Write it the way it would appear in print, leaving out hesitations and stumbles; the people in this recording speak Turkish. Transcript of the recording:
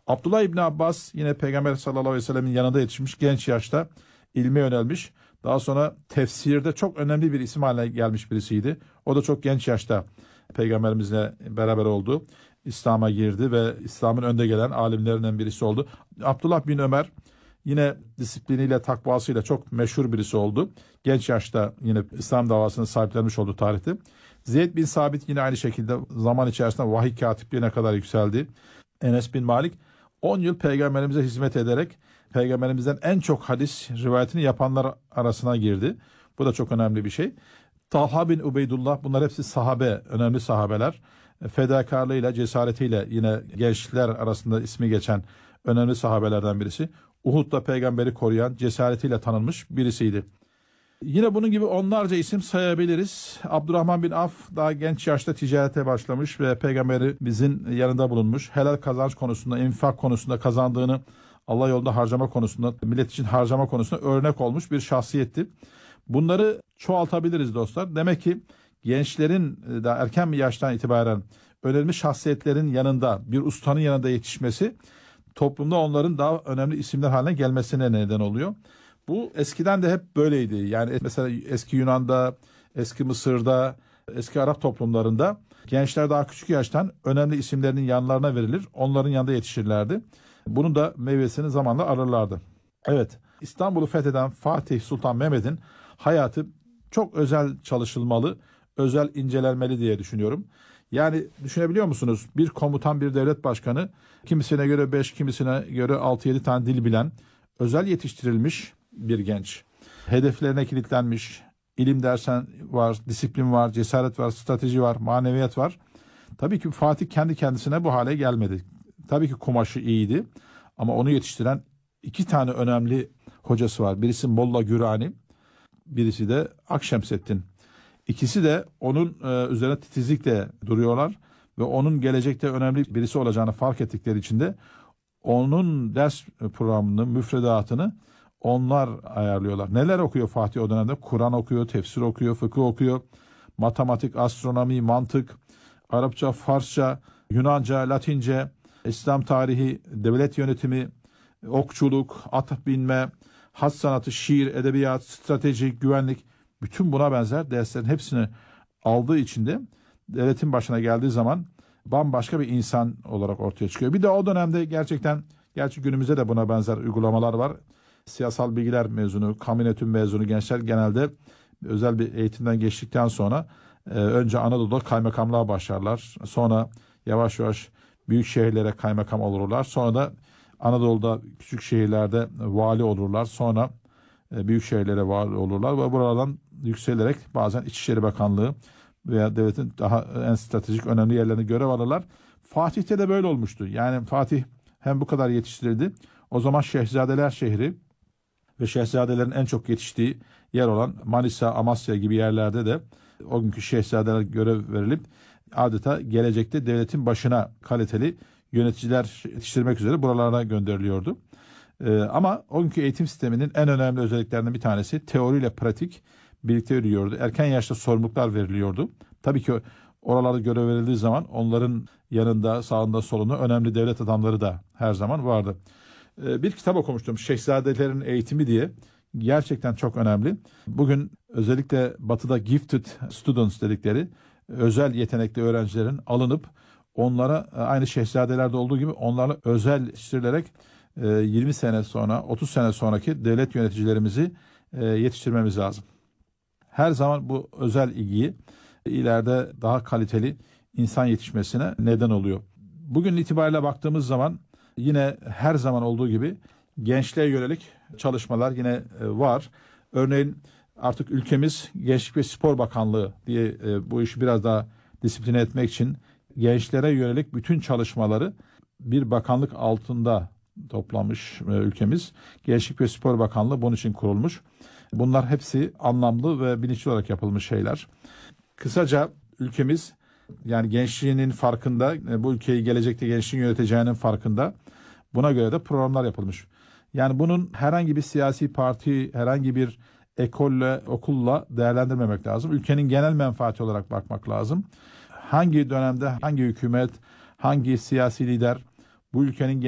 Abdullah İbni Abbas yine Peygamber sallallahu aleyhi ve sellemin yanında yetişmiş, genç yaşta ilme yönelmiş. Daha sonra tefsirde çok önemli bir isim haline gelmiş birisiydi. O da çok genç yaşta Peygamberimizle beraber oldu. İslam'a girdi ve İslam'ın önde gelen alimlerinden birisi oldu. Abdullah bin Ömer yine disipliniyle, takvasıyla çok meşhur birisi oldu. Genç yaşta yine İslam davasını sahiplenmiş oldu tarihte. Zeyd bin Sabit yine aynı şekilde zaman içerisinde vahiy katipliğine kadar yükseldi. Enes bin Malik 10 yıl Peygamberimize hizmet ederek Peygamberimizden en çok hadis rivayetini yapanlar arasına girdi. Bu da çok önemli bir şey. Talha bin Ubeydullah, bunlar hepsi sahabe, önemli sahabeler. Fedakarlığıyla, cesaretiyle yine gençler arasında ismi geçen önemli sahabelerden birisi. Uhud'da peygamberi koruyan, cesaretiyle tanınmış birisiydi. Yine bunun gibi onlarca isim sayabiliriz. Abdurrahman bin Avf daha genç yaşta ticarete başlamış ve peygamberimizin yanında bulunmuş. Helal kazanç konusunda, infak konusunda, kazandığını Allah yolunda harcama konusunda, millet için harcama konusunda örnek olmuş bir şahsiyetti. Bunları çoğaltabiliriz dostlar. Demek ki gençlerin daha erken bir yaştan itibaren önemli şahsiyetlerin yanında, bir ustanın yanında yetişmesi toplumda onların daha önemli isimler haline gelmesine neden oluyor. Bu eskiden de hep böyleydi. Yani mesela eski Yunan'da, eski Mısır'da, eski Arap toplumlarında gençler daha küçük yaştan önemli isimlerinin yanlarına verilir. Onların yanında yetişirlerdi. Bunun da meyvesini zamanla alırlardı. Evet, İstanbul'u fetheden Fatih Sultan Mehmet'in hayatı çok özel çalışılmalı, özel incelenmeli diye düşünüyorum. Yani düşünebiliyor musunuz? Bir komutan, bir devlet başkanı, kimisine göre 5, kimisine göre 6-7 tane dil bilen, özel yetiştirilmiş bir genç. Hedeflerine kilitlenmiş, ilim dersen var, disiplin var, cesaret var, strateji var, maneviyat var. Tabii ki Fatih kendi kendisine bu hale gelmedi. Tabii ki kumaşı iyiydi ama onu yetiştiren 2 tane önemli hocası var. Birisi Molla Gürani, birisi de Akşemseddin. İkisi de onun üzerine titizlikle duruyorlar ve onun gelecekte önemli birisi olacağını fark ettikleri için de onun ders programını, müfredatını onlar ayarlıyorlar. Neler okuyor Fatih o dönemde? Kur'an okuyor, tefsir okuyor, fıkıh okuyor, matematik, astronomi, mantık, Arapça, Farsça, Yunanca, Latince, İslam tarihi, devlet yönetimi, okçuluk, at binme, has sanatı, şiir, edebiyat, strateji, güvenlik, bütün buna benzer derslerin hepsini aldığı için de devletin başına geldiği zaman bambaşka bir insan olarak ortaya çıkıyor. Bir de o dönemde gerçi günümüzde de buna benzer uygulamalar var. Siyasal bilgiler mezunu, kamu yönetimi mezunu gençler genelde özel bir eğitimden geçtikten sonra önce Anadolu'da kaymakamlığa başlarlar. Sonra yavaş yavaş büyük şehirlere kaymakam olurlar. Sonra da Anadolu'da küçük şehirlerde vali olurlar. Sonra büyük şehirlere vali olurlar ve buralardan yükselerek bazen İçişleri Bakanlığı veya devletin daha en stratejik önemli yerlerine görev alırlar. Fatih'te de böyle olmuştu. Yani Fatih hem bu kadar yetiştirildi. O zaman Şehzadeler şehri ve şehzadelerin en çok yetiştiği yer olan Manisa, Amasya gibi yerlerde de o günkü şehzadeler görev verilip adeta gelecekte devletin başına kaliteli yöneticiler yetiştirmek üzere buralara gönderiliyordu. Ama o günkü eğitim sisteminin en önemli özelliklerinden bir tanesi teoriyle pratik birlikte yürüyordu. Erken yaşta sorumluluklar veriliyordu. Tabii ki oralarda görev verildiği zaman onların yanında, sağında, solunda önemli devlet adamları da her zaman vardı. Bir kitap okumuştum, Şehzadelerin Eğitimi diye. Gerçekten çok önemli. Bugün özellikle Batı'da gifted students dedikleri özel yetenekli öğrencilerin alınıp onlara aynı şehzadelerde olduğu gibi onlarla özel yetiştirilerek 20 sene sonra, 30 sene sonraki devlet yöneticilerimizi yetiştirmemiz lazım. Her zaman bu özel ilgiyi ileride daha kaliteli insan yetişmesine neden oluyor. Bugün itibariyle baktığımız zaman yine her zaman olduğu gibi gençliğe yönelik çalışmalar yine var. Örneğin artık ülkemiz Gençlik ve Spor Bakanlığı diye bu işi biraz daha disipline etmek için gençlere yönelik bütün çalışmaları bir bakanlık altında toplamış ülkemiz. Gençlik ve Spor Bakanlığı bunun için kurulmuş. Bunlar hepsi anlamlı ve bilinçli olarak yapılmış şeyler. Kısaca ülkemiz yani gençliğinin farkında, bu ülkeyi gelecekte gençliğin yöneteceğinin farkında. Buna göre de programlar yapılmış. Yani bunun herhangi bir siyasi parti, herhangi bir ekolle, okulla değerlendirmemek lazım. Ülkenin genel menfaati olarak bakmak lazım. Hangi dönemde hangi hükümet, hangi siyasi lider bu ülkenin